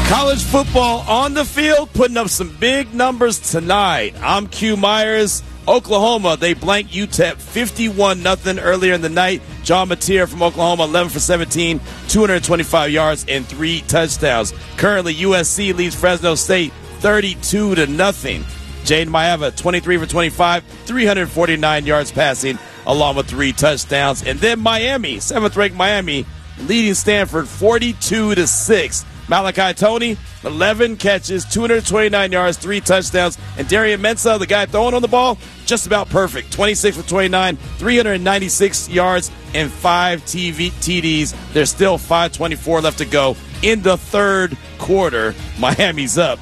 College football on the field, putting up some big numbers tonight. I'm Q Myers. Oklahoma, they blanked UTEP 51-0 earlier in the night. John Mateer from Oklahoma, 11 for 17, 225 yards and 3 touchdowns. Currently, USC leads Fresno State 32-0. Jaden Maeva, 23 for 25, 349 yards passing, along with 3 touchdowns. And then Miami, 7th-ranked Miami, leading Stanford 42-6. Malachi Toney, 11 catches, 229 yards, 3 touchdowns. And Darian Mensah, the guy throwing on the ball, just about perfect. 26 for 29, 396 yards, and 5 TDs. There's still 5:24 left to go in the third quarter. Miami's up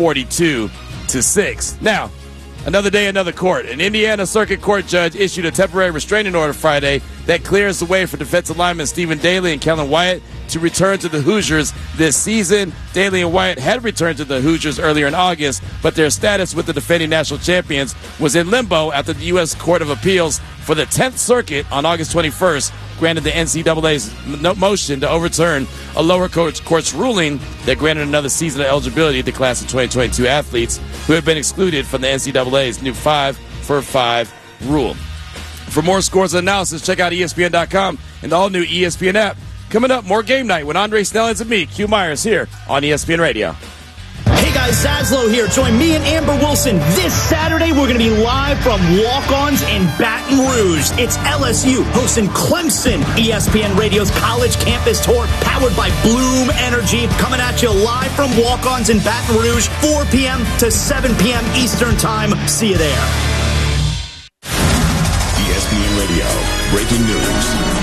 42-6. Now, another day, another court. An Indiana Circuit Court judge issued a temporary restraining order Friday that clears the way for defensive linemen Stephen Daly and Kellen Wyatt to return to the Hoosiers this season. Daly and Wyatt had returned to the Hoosiers earlier in August, but their status with the defending national champions was in limbo after the U.S. Court of Appeals for the 10th Circuit on August 21st granted the NCAA's motion to overturn a lower court's ruling that granted another season of eligibility to class of 2022 athletes who had been excluded from the NCAA's new 5-for-5 rule. For more scores and analysis, check out ESPN.com and the all-new ESPN app. Coming up, more Game Night with Andre Snellings and me, Q Myers, here on ESPN Radio. Hey guys, Zaslow here. Join me and Amber Wilson this Saturday. We're going to be live from Walk-Ons in Baton Rouge. It's LSU hosting Clemson. ESPN Radio's College Campus Tour, powered by Bloom Energy, coming at you live from Walk-Ons in Baton Rouge, 4 p.m. to 7 p.m. Eastern Time. See you there. ESPN Radio, breaking news.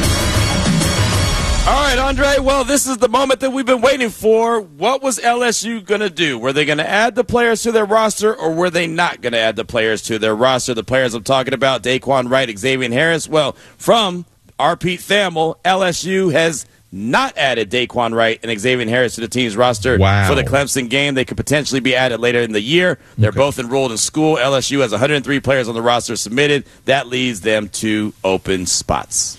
All right, Andre, well, this is the moment that we've been waiting for. What was LSU going to do? Were they going to add the players to their roster, or were they not going to add the players to their roster? The players I'm talking about, Daquan Wright, Xavier Harris. Well, from our Pete Thamel, LSU has not added Daquan Wright and Xavier Harris to the team's roster for the Clemson game. They could potentially be added later in the year. They're both enrolled in school. LSU has 103 players on the roster submitted. That leaves them 2 open spots.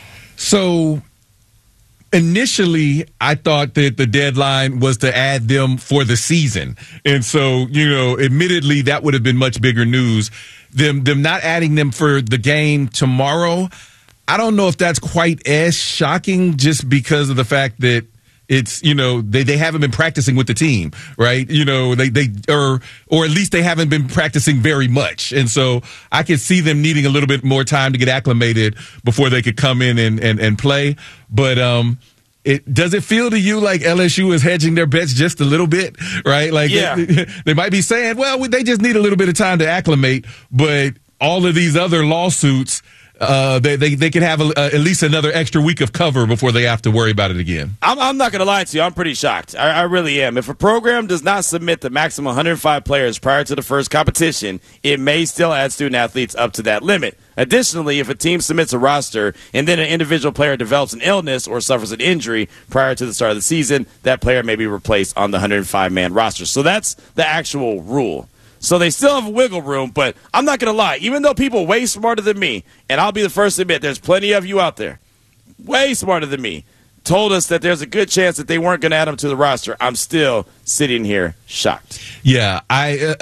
So initially, I thought that the deadline was to add them for the season. And so, admittedly, that would have been much bigger news. Them not adding them for the game tomorrow, I don't know if that's quite as shocking, just because of the fact that it's, they haven't been practicing with the team, right? Or at least they haven't been practicing very much. And so I could see them needing a little bit more time to get acclimated before they could come in and play. But does it feel to you like LSU is hedging their bets just a little bit, right? Like, they might be saying, well, they just need a little bit of time to acclimate, but all of these other lawsuits, they can have at least another extra week of cover before they have to worry about it again. I'm not going to lie to you. I'm pretty shocked. I really am. If a program does not submit the maximum 105 players prior to the first competition, it may still add student athletes up to that limit. Additionally, if a team submits a roster and then an individual player develops an illness or suffers an injury prior to the start of the season, that player may be replaced on the 105-man roster. So that's the actual rule. So they still have wiggle room, but I'm not going to lie. Even though people way smarter than me, and I'll be the first to admit there's plenty of you out there, way smarter than me, told us that there's a good chance that they weren't going to add them to the roster, I'm still sitting here shocked. Yeah, I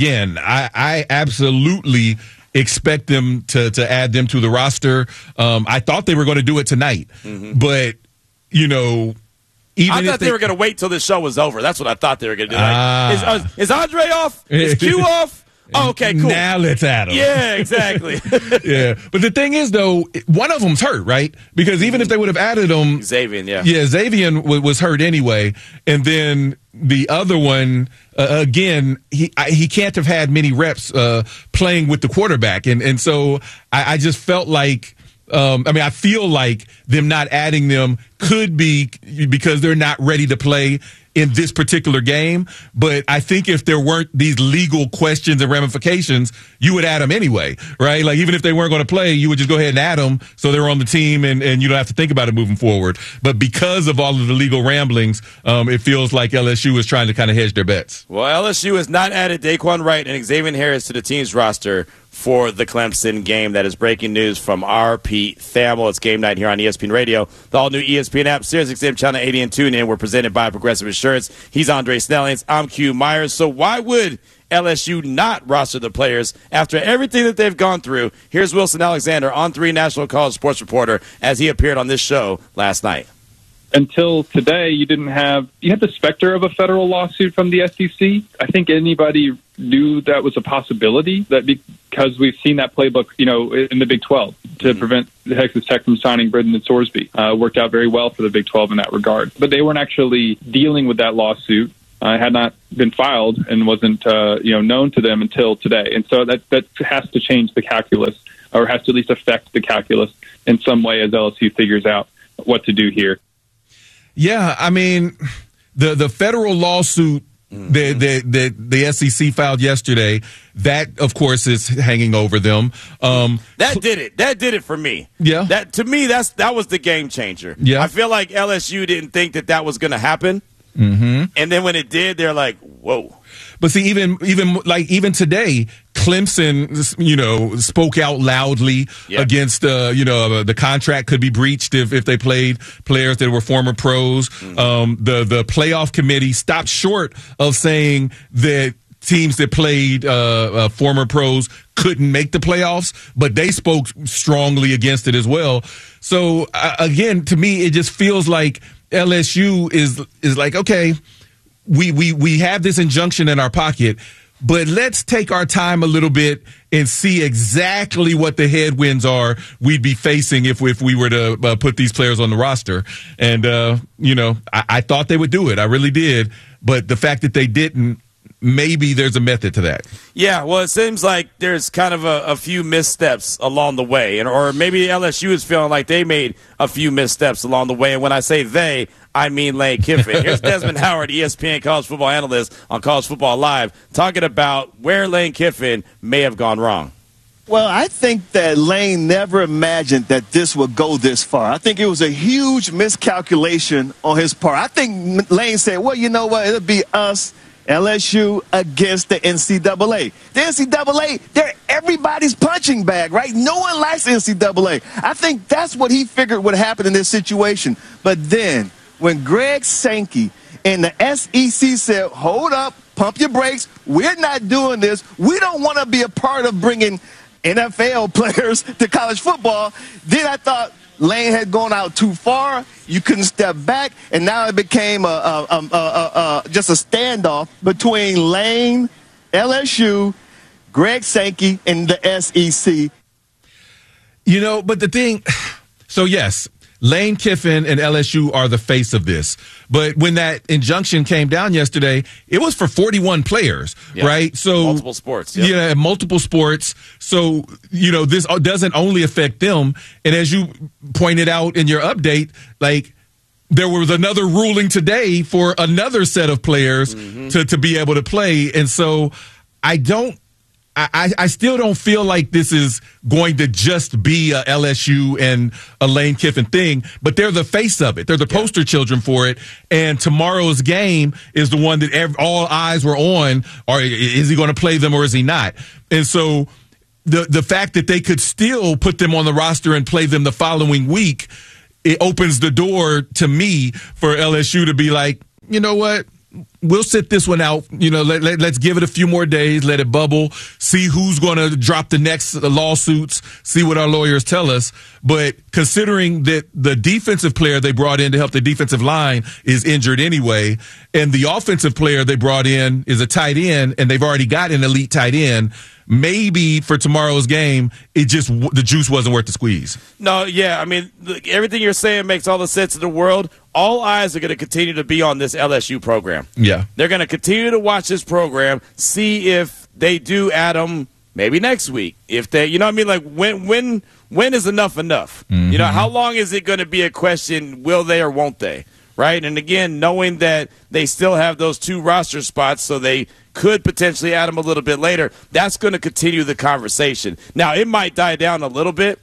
absolutely expect them to add them to the roster. I thought they were going to do it tonight, but, I thought they were going to wait till this show was over. That's what I thought they were going to do. Like, is Andre off? Is Q off? Oh, okay, cool. Now let's add them. Yeah, exactly. Yeah. But the thing is, though, one of them's hurt, right? Because even if they would have added them. Xavier, yeah. Yeah, Xavier was hurt anyway. And then the other one, again, he can't have had many reps playing with the quarterback. And so I just felt like, I feel like them not adding them could be because they're not ready to play in this particular game. But I think if there weren't these legal questions and ramifications, you would add them anyway, right? Like, even if they weren't going to play, you would just go ahead and add them so they're on the team and you don't have to think about it moving forward. But because of all of the legal ramblings, it feels like LSU is trying to kind of hedge their bets. Well, LSU has not added Daquan Wright and Xavier Harris to the team's roster for the Clemson game. That is breaking news from our Pete Thamel. It's game night here on ESPN Radio. The all-new ESPN app, SiriusXM Channel 80 and TuneIn. We're presented by Progressive Insurance. He's Andre Snellings. I'm Q Myers. So why would LSU not roster the players after everything that they've gone through? Here's Wilson Alexander, On3 National College sports reporter, as he appeared on this show last night. Until today, you had the specter of a federal lawsuit from the SEC. I think anybody knew that was a possibility, that because we've seen that playbook, in the Big 12 to prevent Texas Tech from signing Brendan Sorsby. Worked out very well for the Big 12 in that regard. But they weren't actually dealing with that lawsuit. Had not been filed and wasn't known to them until today. And so that has to change the calculus, or has to at least affect the calculus in some way as LSU figures out what to do here. Yeah, I mean, the federal lawsuit that the SEC filed yesterday, that, of course, is hanging over them. That did it. That did it for me. Yeah. To me, that was the game changer. Yeah. I feel like LSU didn't think that was going to happen. Mm-hmm. And then when it did, they're like, whoa. But see, even today, Clemson, spoke out loudly against, the contract could be breached if they played players that were former pros. The playoff committee stopped short of saying that teams that played former pros couldn't make the playoffs, but they spoke strongly against it as well. So again, to me, it just feels like LSU is like, okay, we have this injunction in our pocket, but let's take our time a little bit and see exactly what the headwinds are we'd be facing if we were to put these players on the roster. And, I thought they would do it. I really did. But the fact that they didn't, maybe there's a method to that. Yeah, well, it seems like there's kind of a few missteps along the way. Or maybe LSU is feeling like they made a few missteps along the way. And when I say they, I mean Lane Kiffin. Here's Desmond Howard, ESPN college football analyst on College Football Live, talking about where Lane Kiffin may have gone wrong. Well, I think that Lane never imagined that this would go this far. I think it was a huge miscalculation on his part. I think Lane said, well, you know what, it'll be us, LSU, against the NCAA. The NCAA, they're everybody's punching bag, right? No one likes NCAA. I think that's what he figured would happen in this situation. But then, when Greg Sankey and the SEC said, hold up, pump your brakes, we're not doing this, we don't want to be a part of bringing NFL players to college football, then I thought Lane had gone out too far, you couldn't step back, and now it became just a standoff between Lane, LSU, Greg Sankey, and the SEC. But the thing, so yes, Lane Kiffin and LSU are the face of this. But when that injunction came down yesterday, it was for 41 players, right? So multiple sports. Yeah, multiple sports. So, this doesn't only affect them. And as you pointed out in your update, there was another ruling today for another set of players to be able to play. And so I still don't feel like this is going to just be a LSU and a Lane Kiffin thing, but they're the face of it. They're the poster children for it. And tomorrow's game is the one that all eyes were on. Or is he going to play them or is he not? And so the fact that they could still put them on the roster and play them the following week, it opens the door to me for LSU to be like, you know what? We'll sit this one out. Let's give it a few more days, let it bubble, see who's going to drop the next lawsuits, see what our lawyers tell us. But considering that the defensive player they brought in to help the defensive line is injured anyway, and the offensive player they brought in is a tight end, and they've already got an elite tight end, maybe for tomorrow's game, the juice wasn't worth the squeeze. No, yeah, I mean, everything you're saying makes all the sense in the world. All eyes are going to continue to be on this LSU program. Yeah. They're going to continue to watch this program, see if they do add them maybe next week. If they, when is enough enough? Mm-hmm. How long is it going to be a question, will they or won't they? Right? And again, knowing that they still have those 2 roster spots, so they could potentially add them a little bit later, that's going to continue the conversation. Now, it might die down a little bit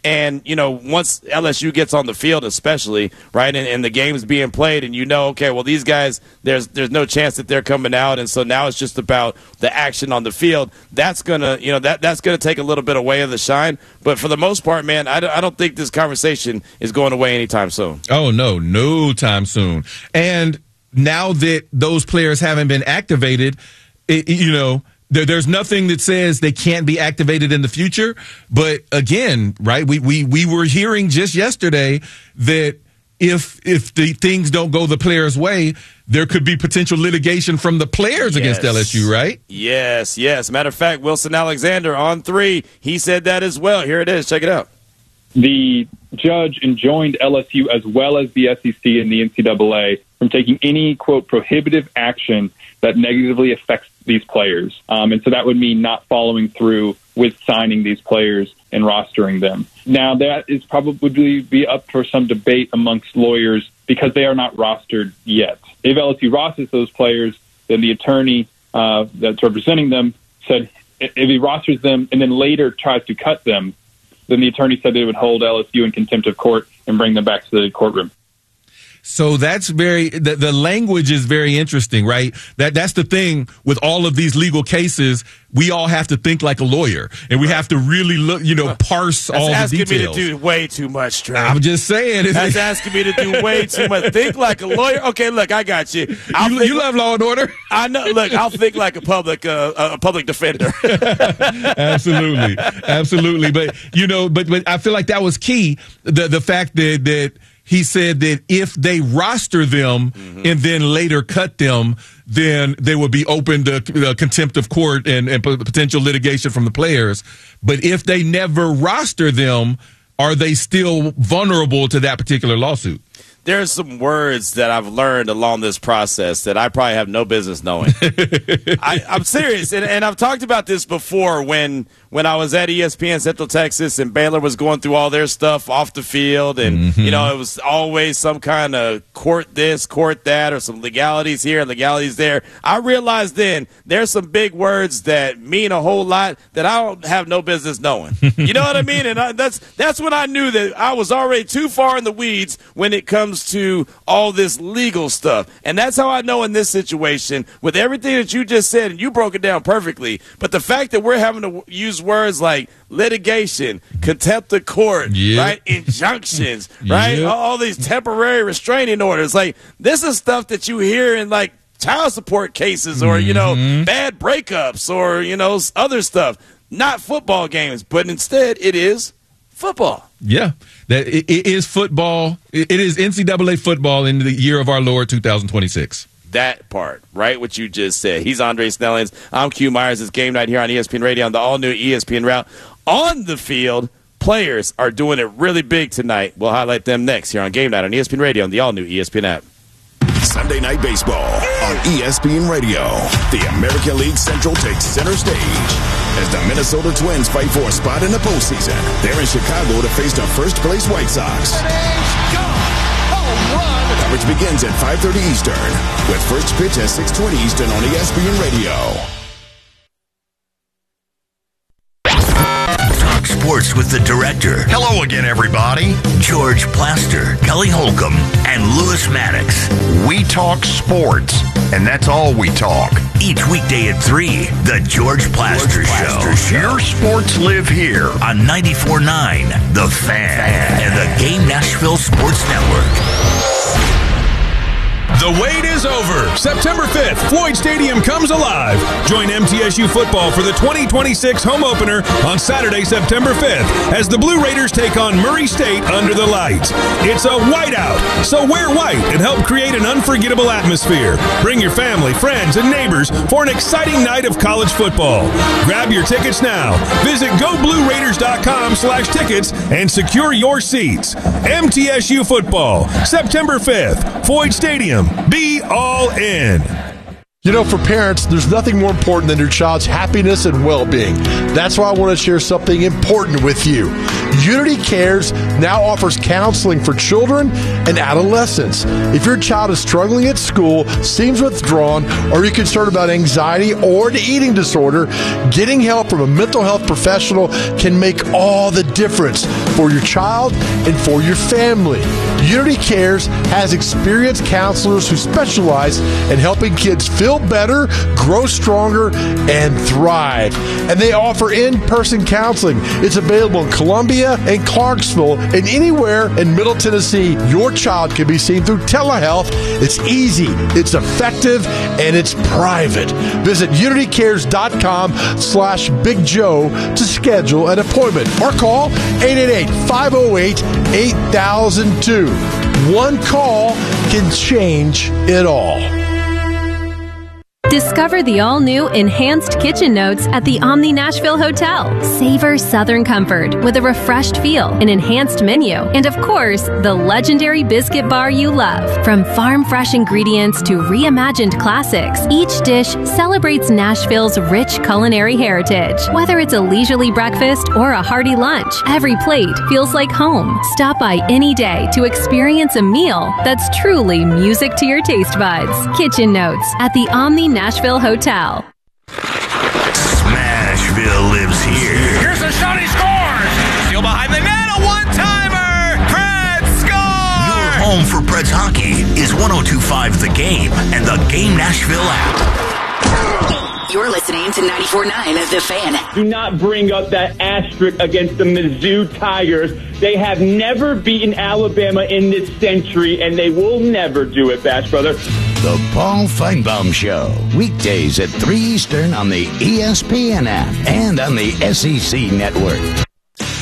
And, once LSU gets on the field especially, right, and the game's being played and okay, well, these guys, there's no chance that they're coming out, and so now it's just about the action on the field. That's going to, that's going to take a little bit away of the shine. But for the most part, man, I don't think this conversation is going away anytime soon. Oh, no time soon. And now that those players haven't been activated, there's nothing that says they can't be activated in the future. But again, right, we were hearing just yesterday that if the things don't go the players' way, there could be potential litigation from the players against LSU, right? Yes. Matter of fact, Wilson Alexander on 3, he said that as well. Here it is. Check it out. The judge enjoined LSU as well as the SEC and the NCAA from taking any, quote, prohibitive action that negatively affects these players. And so that would mean not following through with signing these players and rostering them. Now, that is probably be up for some debate amongst lawyers because they are not rostered yet. If LSU rosters those players, then the attorney that's representing them said if he rosters them and then later tries to cut them, then the attorney said they would hold LSU in contempt of court and bring them back to the courtroom. So that's the language is very interesting, right? That's the thing with all of these legal cases. We all have to think like a lawyer, and we have to really look, parse all the details. That's asking me to do way too much, Trey. I'm just saying. That's asking me to do way too much. Think like a lawyer. Okay, look, I got you. You love Law and Order. I know. Look, I'll think like a public defender. Absolutely. But but I feel like that was key. The fact that he said that if they roster them and then later cut them, then they would be open to contempt of court and potential litigation from the players. But if they never roster them, are they still vulnerable to that particular lawsuit? There's some words that I've learned along this process that I probably have no business knowing. I'm serious, and I've talked about this before when I was at ESPN Central Texas and Baylor was going through all their stuff off the field, and it was always some kind of court this, court that, or some legalities here and legalities there. I realized then there's some big words that mean a whole lot that I don't have no business knowing. You know what I mean? And that's when I knew that I was already too far in the weeds when it comes to all this legal stuff. And that's how I know in this situation, with everything that you just said, and you broke it down perfectly, but the fact that we're having to use words like litigation, contempt of court, right, injunctions, right, all these temporary restraining orders, like this is stuff that you hear in like child support cases or, bad breakups or, other stuff, not football games, but instead it is football. Yeah, that it is football. It is NCAA football in the year of our Lord 2026. That part, right, what you just said. He's Andre Snellings. I'm Q Myers. It's Game Night here on ESPN Radio on the all-new ESPN Route. On the field, players are doing it really big tonight. We'll highlight them next here on Game Night on ESPN Radio on the all-new ESPN app. Sunday Night Baseball on ESPN Radio. The American League Central takes center stage as the Minnesota Twins fight for a spot in the postseason. They're in Chicago to face the first-place White Sox. Coverage begins at 5:30 Eastern with first pitch at 6:20 Eastern on ESPN Radio. Talk sports with the director. Hello again, everybody. George Plaster, Kelly Holcomb, and Lewis Maddox. We talk sports, and that's all we talk. Each weekday at 3, The George Plaster Show. Your sports live here on 94.9, The Fan, and the Game Nashville Sports Network. The wait is over. September 5th, Floyd Stadium comes alive. Join MTSU football for the 2026 home opener on Saturday, September 5th, as the Blue Raiders take on Murray State under the lights. It's a whiteout, so wear white and help create an unforgettable atmosphere. Bring your family, friends, and neighbors for an exciting night of college football. Grab your tickets now. Visit GoBlueRaiders.com/tickets and secure your seats. MTSU football, September 5th, Floyd Stadium. Be all in. You know, for parents, there's nothing more important than your child's happiness and well-being. That's why I want to share something important with you. Unity Cares now offers counseling for children and adolescents. If your child is struggling at school, seems withdrawn, or you're concerned about anxiety or an eating disorder, getting help from a mental health professional can make all the difference for your child and for your family. Unity Cares has experienced counselors who specialize in helping kids feel better, grow stronger, and thrive. And they offer in-person counseling. It's available in Columbia and Clarksville and anywhere in Middle Tennessee. Your child can be seen through telehealth. It's easy, it's effective, and it's private. Visit unitycares.com/Big Joe to schedule an appointment or call 888-508-8002. One call can change it all. Discover the all-new Enhanced Kitchen Notes at the Omni Nashville Hotel. Savor Southern comfort with a refreshed feel, an enhanced menu, and of course, the legendary biscuit bar you love. From farm-fresh ingredients to reimagined classics, each dish celebrates Nashville's rich culinary heritage. Whether it's a leisurely breakfast or a hearty lunch, every plate feels like home. Stop by any day to experience a meal that's truly music to your taste buds. Kitchen Notes at the Omni Nashville Hotel. Smashville lives here. Here's a shot, he scores! Still behind the net, a one-timer! Preds score! Your home for Preds hockey is 102.5 The Game and the Game Nashville app. You're listening to 94.9 The Fan. Do not bring up that asterisk against the Mizzou Tigers. They have never beaten Alabama in this century, and they will never do it, Bash Brother. The Paul Feinbaum Show, weekdays at 3 Eastern on the ESPN app and on the SEC Network.